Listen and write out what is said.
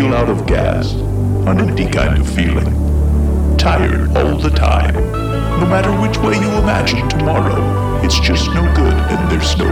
running out of gas, an empty kind of feeling. Tired all the time. No matter which way you imagine tomorrow, it's just no good and there's no